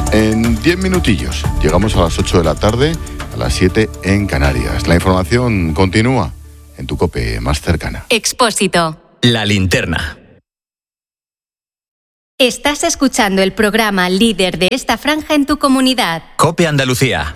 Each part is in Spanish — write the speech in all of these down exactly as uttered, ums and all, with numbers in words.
En diez minutillos llegamos a las ocho de la tarde, a las siete en Canarias. La información continúa en tu COPE más cercana. Expósito. La linterna. Estás escuchando el programa líder de esta franja en tu comunidad. COPE Andalucía.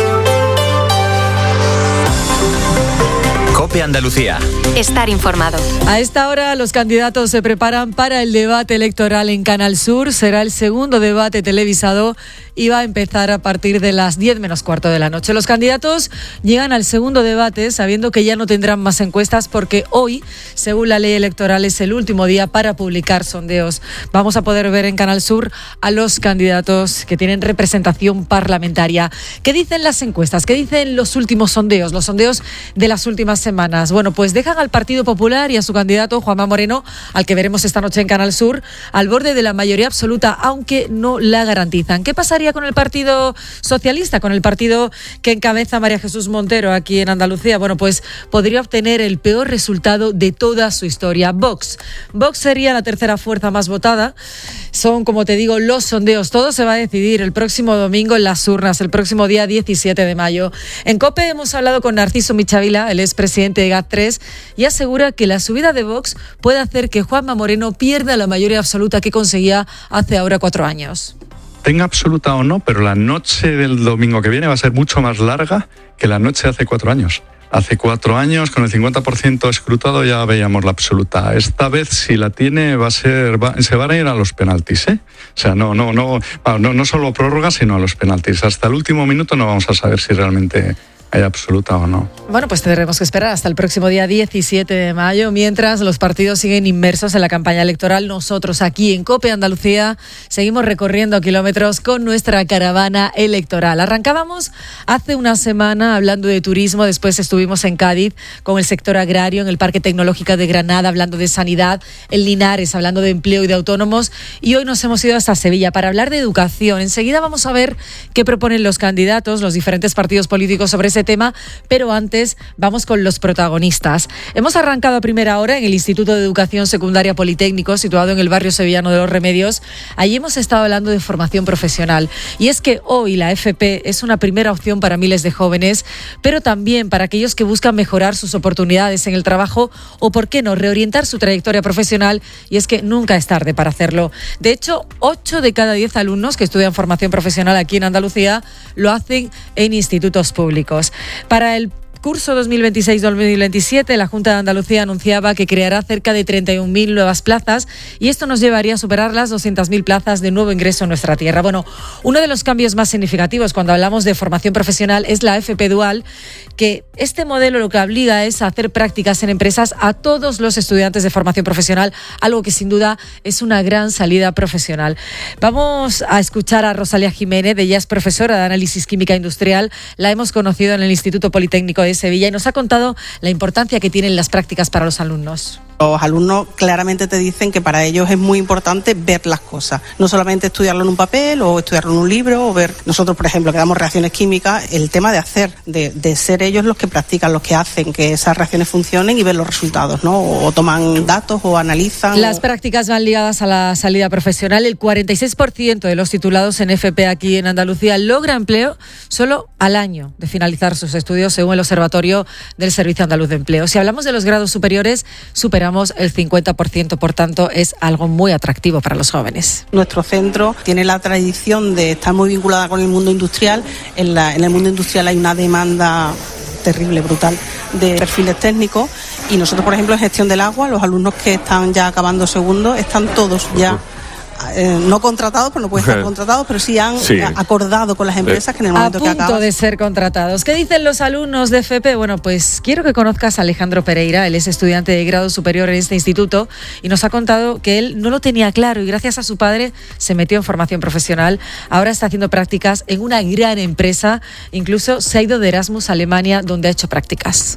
COPE Andalucía. Estar informado. A esta hora los candidatos se preparan para el debate electoral en Canal Sur. Será el segundo debate televisado y va a empezar a partir de las diez menos cuarto de la noche. Los candidatos llegan al segundo debate sabiendo que ya no tendrán más encuestas porque hoy, según la ley electoral, es el último día para publicar sondeos. Vamos a poder ver en Canal Sur a los candidatos que tienen representación parlamentaria. ¿Qué dicen las encuestas? ¿Qué dicen los últimos sondeos? Los sondeos de las últimas semanas. Bueno, pues dejan al Partido Popular y a su candidato Juanma Moreno, al que veremos esta noche en Canal Sur, al borde de la mayoría absoluta, aunque no la garantizan. ¿Qué pasaría con el Partido Socialista, con el partido que encabeza María Jesús Montero aquí en Andalucía? Bueno, pues podría obtener el peor resultado de toda su historia. Vox. Vox sería la tercera fuerza más votada. Son, como te digo, los sondeos. Todo se va a decidir el próximo domingo en las urnas, el próximo día diecisiete de mayo. En COPE hemos hablado con Narciso Michavila, el expresidente de G A T tres, y asegura que la subida de Vox puede hacer que Juanma Moreno pierda la mayoría absoluta que conseguía hace ahora cuatro años. Tenga absoluta o no, pero la noche del domingo que viene va a ser mucho más larga que la noche de hace cuatro años. Hace cuatro años, con el cincuenta por ciento escrutado, ya veíamos la absoluta. Esta vez, si la tiene, va a ser, va, se van a ir a los penaltis, ¿eh? O sea, no, no, no, no, no solo prórroga, sino a los penaltis. Hasta el último minuto no vamos a saber si realmente hay absoluta o no. Bueno, pues tendremos que esperar hasta el próximo día diecisiete de mayo. Mientras los partidos siguen inmersos en la campaña electoral, nosotros aquí en COPE Andalucía seguimos recorriendo kilómetros con nuestra caravana electoral. Arrancábamos hace una semana hablando de turismo, después estuvimos en Cádiz con el sector agrario, en el Parque Tecnológico de Granada hablando de sanidad, en Linares hablando de empleo y de autónomos, y hoy nos hemos ido hasta Sevilla para hablar de educación. Enseguida vamos a ver qué proponen los candidatos, los diferentes partidos políticos sobre ese tema, pero antes vamos con los protagonistas. Hemos arrancado a primera hora en el Instituto de Educación Secundaria Politécnico, situado en el barrio sevillano de Los Remedios. Allí hemos estado hablando de formación profesional, y es que hoy la F P es una primera opción para miles de jóvenes, pero también para aquellos que buscan mejorar sus oportunidades en el trabajo o, por qué no, reorientar su trayectoria profesional, y es que nunca es tarde para hacerlo. De hecho, ocho de cada diez alumnos que estudian formación profesional aquí en Andalucía lo hacen en institutos públicos. Para el curso dos mil veintiséis dos mil veintisiete, la Junta de Andalucía anunciaba que creará cerca de treinta y un mil nuevas plazas, y esto nos llevaría a superar las doscientas mil plazas de nuevo ingreso en nuestra tierra. Bueno, uno de los cambios más significativos cuando hablamos de formación profesional es la F P Dual, que este modelo lo que obliga es a hacer prácticas en empresas a todos los estudiantes de formación profesional, algo que sin duda es una gran salida profesional. Vamos a escuchar a Rosalía Jiménez, ella es profesora de Análisis Química Industrial, la hemos conocido en el Instituto Politécnico de Sevilla y nos ha contado la importancia que tienen las prácticas para los alumnos. Los alumnos claramente te dicen que para ellos es muy importante ver las cosas, no solamente estudiarlo en un papel o estudiarlo en un libro o ver, nosotros por ejemplo que damos reacciones químicas, el tema de hacer, de, de ser ellos los que practican, los que hacen que esas reacciones funcionen y ver los resultados, ¿no? O toman datos o analizan. Las o... prácticas van ligadas a la salida profesional. El cuarenta y seis por ciento de los titulados en F P aquí en Andalucía logra empleo solo al año de finalizar sus estudios, según el Observatorio del Servicio Andaluz de Empleo. Si hablamos de los grados superiores, superamos el cincuenta por ciento, por tanto es algo muy atractivo para los jóvenes. Nuestro centro tiene la tradición de estar muy vinculada con el mundo industrial. En, la, en el mundo industrial hay una demanda terrible, brutal, de perfiles técnicos, y nosotros, por ejemplo, en gestión del agua, los alumnos que están ya acabando segundo están todos ya Eh, no contratados, pero no pueden estar contratados, pero sí han sí. acordado con las empresas que en el momento a que acaban. A punto de ser contratados. ¿Qué dicen los alumnos de F P? Bueno, pues quiero que conozcas a Alejandro Pereira, él es estudiante de grado superior en este instituto y nos ha contado que él no lo tenía claro y gracias a su padre se metió en formación profesional. Ahora está haciendo prácticas en una gran empresa, incluso se ha ido de Erasmus a Alemania, donde ha hecho prácticas.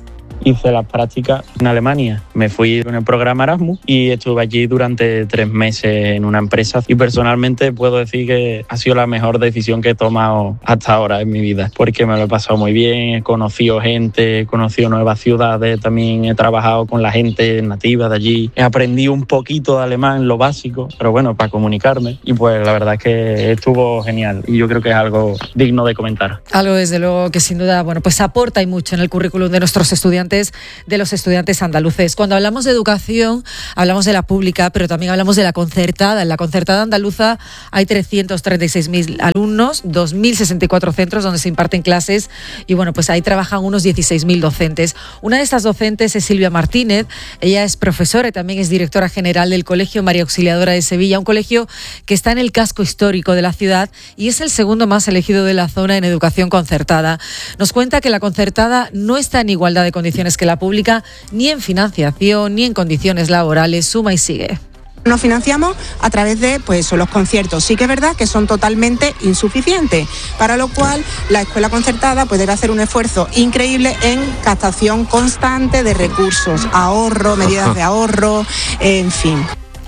hice las prácticas en Alemania. Me fui en el programa Erasmus y estuve allí durante tres meses en una empresa y personalmente puedo decir que ha sido la mejor decisión que he tomado hasta ahora en mi vida, porque me lo he pasado muy bien, he conocido gente, he conocido nuevas ciudades, también he trabajado con la gente nativa de allí, he aprendido un poquito de alemán, lo básico, pero bueno, para comunicarme, y pues la verdad es que estuvo genial y yo creo que es algo digno de comentar. Algo desde luego que sin duda, bueno, pues aporta y mucho en el currículum de nuestros estudiantes, de los estudiantes andaluces. Cuando hablamos de educación, hablamos de la pública, pero también hablamos de la concertada. En la concertada andaluza hay trescientos treinta y seis mil alumnos, dos mil sesenta y cuatro centros donde se imparten clases y bueno, pues ahí trabajan unos dieciséis mil docentes. Una de estas docentes es Silvia Martínez, ella es profesora y también es directora general del Colegio María Auxiliadora de Sevilla, un colegio que está en el casco histórico de la ciudad y es el segundo más elegido de la zona en educación concertada. Nos cuenta que la concertada no está en igualdad de condiciones que la pública, ni en financiación, ni en condiciones laborales. Suma y sigue. Nos financiamos a través de pues, los conciertos. Sí que es verdad que son totalmente insuficientes, para lo cual la escuela concertada pues, debe hacer un esfuerzo increíble en captación constante de recursos, ahorro, medidas de ahorro, en fin.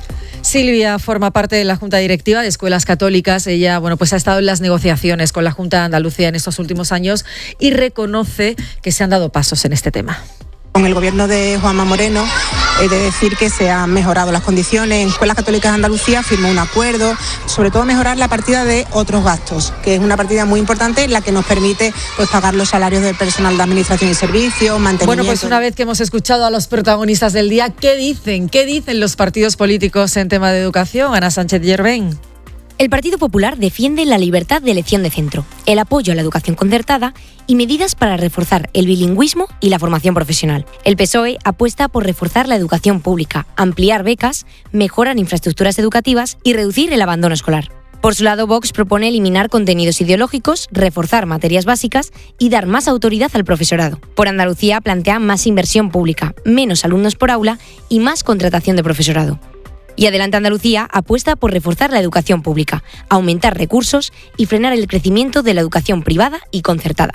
Silvia forma parte de la Junta Directiva de Escuelas Católicas. Ella, bueno, pues ha estado en las negociaciones con la Junta de Andalucía en estos últimos años y reconoce que se han dado pasos en este tema. Con el gobierno de Juanma Moreno, he de decir que se han mejorado las condiciones. En Escuelas Católicas de Andalucía firmó un acuerdo, sobre todo mejorar la partida de otros gastos, que es una partida muy importante, la que nos permite pues, pagar los salarios del personal de administración y servicios, mantenimiento. Bueno, pues una vez que hemos escuchado a los protagonistas del día, ¿qué dicen? ¿Qué dicen los partidos políticos en tema de educación? Ana Sánchez Yerbén. El Partido Popular defiende la libertad de elección de centro, el apoyo a la educación concertada y medidas para reforzar el bilingüismo y la formación profesional. El P S O E apuesta por reforzar la educación pública, ampliar becas, mejorar infraestructuras educativas y reducir el abandono escolar. Por su lado, Vox propone eliminar contenidos ideológicos, reforzar materias básicas y dar más autoridad al profesorado. Por Andalucía plantea más inversión pública, menos alumnos por aula y más contratación de profesorado. Y Adelante Andalucía apuesta por reforzar la educación pública, aumentar recursos y frenar el crecimiento de la educación privada y concertada.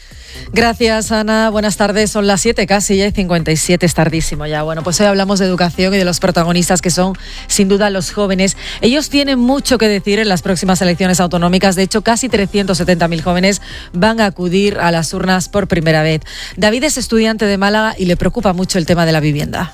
Gracias, Ana. Buenas tardes. Son las siete casi, ya hay cincuenta y siete, es tardísimo ya. Bueno, pues hoy hablamos de educación y de los protagonistas que son, sin duda, los jóvenes. Ellos tienen mucho que decir en las próximas elecciones autonómicas. De hecho, casi trescientos setenta mil jóvenes van a acudir a las urnas por primera vez. David es estudiante de Málaga y le preocupa mucho el tema de la vivienda.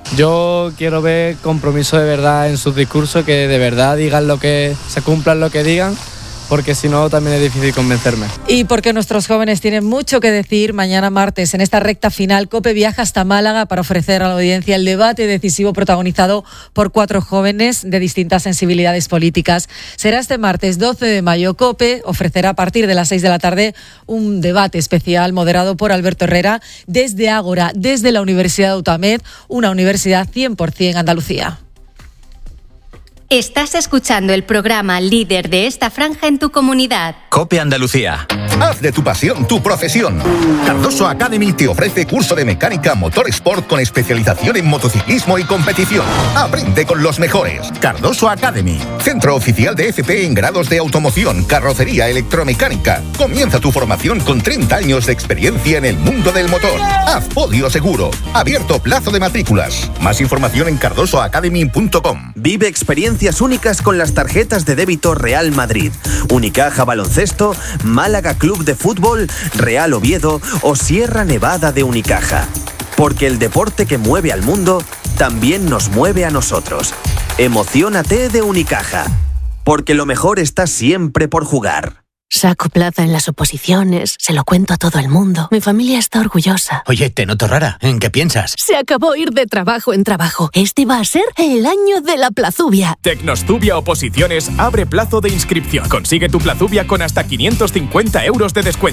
Yo quiero ver compromiso de verdad en sus discursos, que de verdad digan lo que, se cumplan lo que digan, porque si no también es difícil convencerme. Y porque nuestros jóvenes tienen mucho que decir, mañana martes, en esta recta final, COPE viaja hasta Málaga para ofrecer a la audiencia el debate decisivo protagonizado por cuatro jóvenes de distintas sensibilidades políticas. Será este martes doce de mayo. COPE ofrecerá a partir de las seis de la tarde un debate especial moderado por Alberto Herrera desde Ágora, desde la Universidad de UTAMED, una universidad cien por ciento Andalucía. Estás escuchando el programa líder de esta franja en tu comunidad. COPE Andalucía. Haz de tu pasión tu profesión. Cardoso Academy te ofrece curso de mecánica motor sport con especialización en motociclismo y competición. Aprende con los mejores. Cardoso Academy, centro oficial de F P en grados de automoción, carrocería, electromecánica. Comienza tu formación con treinta años de experiencia en el mundo del motor. Haz podio seguro. Abierto plazo de matrículas. Más información en cardoso academy punto com. Vive experiencias únicas con las tarjetas de débito Real Madrid, Unicaja Baloncesto, Málaga Club de Fútbol, Real Oviedo o Sierra Nevada de Unicaja. Porque el deporte que mueve al mundo también nos mueve a nosotros. Emociónate de Unicaja. Porque lo mejor está siempre por jugar. Saco plaza en las oposiciones, se lo cuento a todo el mundo. Mi familia está orgullosa. Oye, te noto rara. ¿En qué piensas? Se acabó ir de trabajo en trabajo. Este va a ser el año de la plazubia. Tecnostubia Oposiciones abre plazo de inscripción. Consigue tu plazubia con hasta quinientos cincuenta euros de descuento.